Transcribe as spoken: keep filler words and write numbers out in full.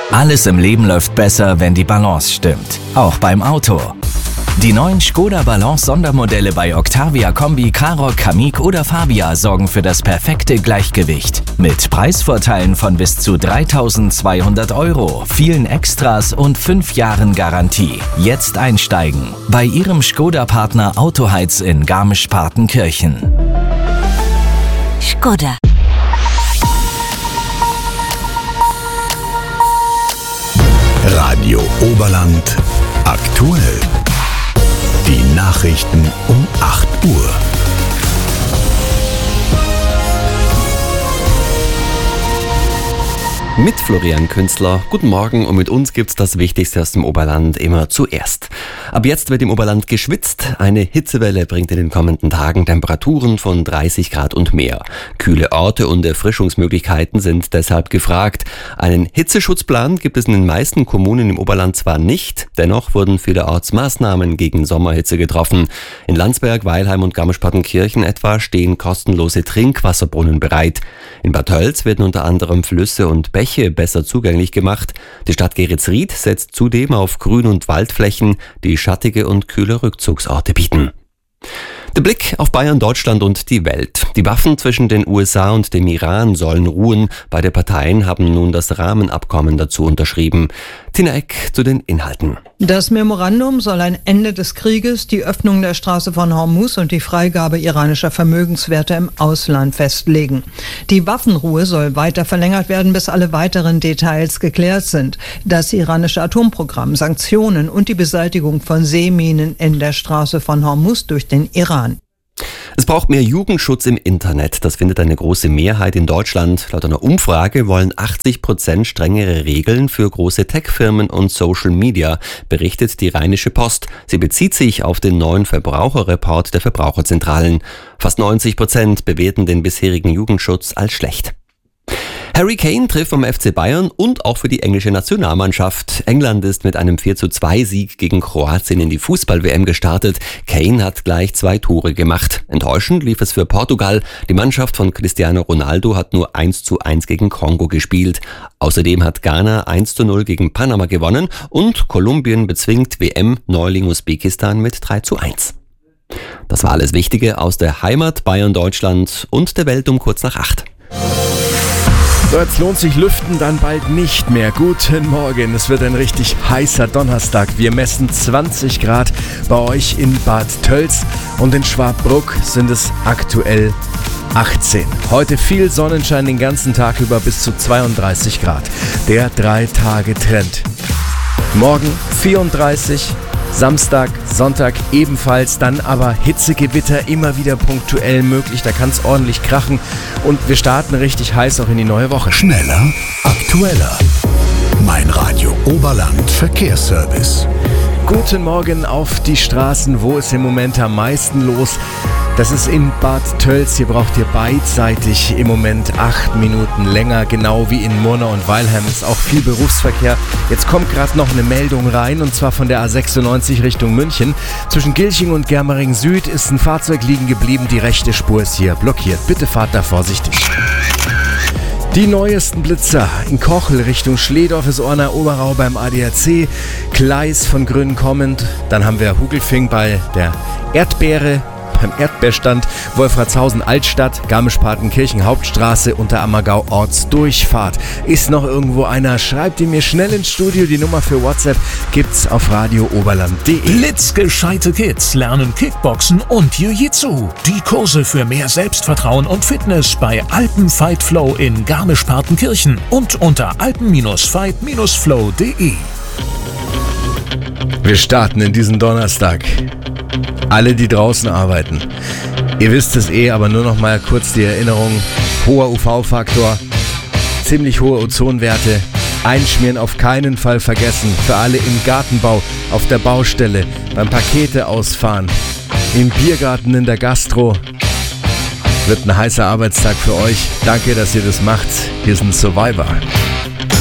Alles im Leben läuft besser, wenn die Balance stimmt. Auch beim Auto. Die neuen Škoda Balance Sondermodelle bei Octavia Kombi, Karoq, Kamiq oder Fabia sorgen für das perfekte Gleichgewicht. Mit Preisvorteilen von bis zu dreitausendzweihundert Euro, vielen Extras und fünf Jahren Garantie. Jetzt einsteigen. Bei Ihrem Škoda-Partner Autoheiz in Garmisch-Partenkirchen. Škoda. Radio Oberland aktuell. Die Nachrichten um acht Uhr. Mit Florian Künzler. Guten Morgen und mit uns gibt's das Wichtigste aus dem Oberland immer zuerst. Ab jetzt wird im Oberland geschwitzt. Eine Hitzewelle bringt in den kommenden Tagen Temperaturen von dreißig Grad und mehr. Kühle Orte und Erfrischungsmöglichkeiten sind deshalb gefragt. Einen Hitzeschutzplan gibt es in den meisten Kommunen im Oberland zwar nicht, dennoch wurden vielerorts Maßnahmen gegen Sommerhitze getroffen. In Landsberg, Weilheim und Garmisch-Partenkirchen etwa stehen kostenlose Trinkwasserbrunnen bereit. In Bad Tölz werden unter anderem Flüsse und Bäche besser zugänglich gemacht. Die Stadt Geretsried setzt zudem auf Grün- und Waldflächen, die schattige und kühle Rückzugsorte bieten. Der Blick auf Bayern, Deutschland und die Welt. Die Waffen zwischen den U S A und dem Iran sollen ruhen. Beide Parteien haben nun das Rahmenabkommen dazu unterschrieben. Tina Eck zu den Inhalten. Das Memorandum soll ein Ende des Krieges, die Öffnung der Straße von Hormuz und die Freigabe iranischer Vermögenswerte im Ausland festlegen. Die Waffenruhe soll weiter verlängert werden, bis alle weiteren Details geklärt sind. Das iranische Atomprogramm, Sanktionen und die Beseitigung von Seeminen in der Straße von Hormuz durch den Iran. Es braucht mehr Jugendschutz im Internet. Das findet eine große Mehrheit in Deutschland. Laut einer Umfrage wollen achtzig Prozent strengere Regeln für große Tech-Firmen und Social Media, berichtet die Rheinische Post. Sie bezieht sich auf den neuen Verbraucherreport der Verbraucherzentralen. Fast neunzig Prozent bewerten den bisherigen Jugendschutz als schlecht. Harry Kane trifft vom F C Bayern und auch für die englische Nationalmannschaft. England ist mit einem vier zu zwei Sieg gegen Kroatien in die Fußball-W M gestartet. Kane hat gleich zwei Tore gemacht. Enttäuschend lief es für Portugal. Die Mannschaft von Cristiano Ronaldo hat nur eins zu eins gegen Kongo gespielt. Außerdem hat Ghana eins zu null gegen Panama gewonnen und Kolumbien bezwingt W M-Neuling Usbekistan mit drei zu eins. Das war alles Wichtige aus der Heimat, Bayern, Deutschland und der Welt um kurz nach acht. So, jetzt lohnt sich Lüften dann bald nicht mehr. Guten Morgen, es wird ein richtig heißer Donnerstag. Wir messen zwanzig Grad bei euch in Bad Tölz und in Schwabruck sind es aktuell achtzehn. Heute viel Sonnenschein den ganzen Tag über bis zu zweiunddreißig Grad. Der Drei-Tage-Trend. Morgen vierunddreißig, Samstag, Sonntag ebenfalls, dann aber Hitzegewitter immer wieder punktuell möglich, da kann es ordentlich krachen und wir starten richtig heiß auch in die neue Woche. Schneller, aktueller. Mein Radio Oberland Verkehrsservice. Guten Morgen auf die Straßen, wo ist im Moment am meisten los? Das ist in Bad Tölz. Hier braucht ihr beidseitig im Moment acht Minuten länger, genau wie in Murnau und Weilheim ist auch viel Berufsverkehr. Jetzt kommt gerade noch eine Meldung rein und zwar von der A sechsundneunzig Richtung München. Zwischen Gilching und Germering Süd ist ein Fahrzeug liegen geblieben, die rechte Spur ist hier blockiert. Bitte fahrt da vorsichtig. Die neuesten Blitzer in Kochel Richtung Schledorf ist Orner Oberau beim A D A C, Gleis von Grün kommend. Dann haben wir Hugelfing bei der Erdbeere, beim Erdbeerstand, Wolfratshausen Altstadt, Garmisch-Partenkirchen Hauptstraße unter Ammergau Ortsdurchfahrt. Ist noch irgendwo einer? Schreibt ihr mir schnell ins Studio. Die Nummer für WhatsApp gibt's auf radio oberland punkt de. Blitzgescheite Kids lernen Kickboxen und Jiu-Jitsu. Die Kurse für mehr Selbstvertrauen und Fitness bei Alpen Fight Flow in Garmisch-Partenkirchen und unter alpen fight flow punkt de. Wir starten in diesen Donnerstag. Alle, die draußen arbeiten. Ihr wisst es eh, aber nur noch mal kurz die Erinnerung. Hoher U V-Faktor, ziemlich hohe Ozonwerte. Einschmieren auf keinen Fall vergessen. Für alle im Gartenbau, auf der Baustelle, beim Pakete ausfahren, im Biergarten, in der Gastro. Wird ein heißer Arbeitstag für euch. Danke, dass ihr das macht. Hier ist ein Survivor.